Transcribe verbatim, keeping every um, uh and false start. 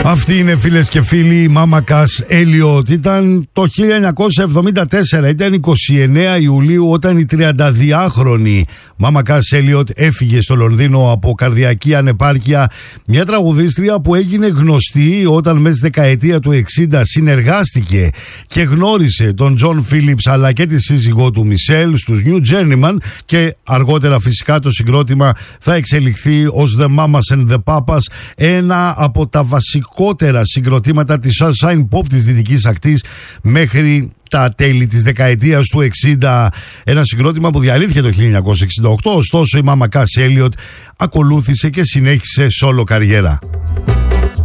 Αυτή είναι, φίλες και φίλοι, η Μάμα Κας Έλιοτ. Ήταν το χίλια εννιακόσια εβδομήντα τέσσερα, ήταν εικοστή ενάτη Ιουλίου, όταν η τριανταδυάχρονη Μάμα Κας Έλιοτ έφυγε στο Λονδίνο από καρδιακή ανεπάρκεια. Μια τραγουδίστρια που έγινε γνωστή όταν μέσα στη δεκαετία του εξήντα συνεργάστηκε και γνώρισε τον Τζον Φίλιπς αλλά και τη σύζυγό του Μισελ στους New Journeyman, και αργότερα φυσικά το συγκρότημα θα εξελιχθεί ως The Mamas and the Papas, ένα από τα βασικότερα συγκροτήματα της Sunshine Pop της Δυτικής Ακτής μέχρι τα τέλη της δεκαετίας του εξήντα. Ένα συγκρότημα που διαλύθηκε το χίλια εννιακόσια εξήντα οκτώ, ωστόσο η Μάμα Κας Έλιοτ ακολούθησε και συνέχισε solo καριέρα.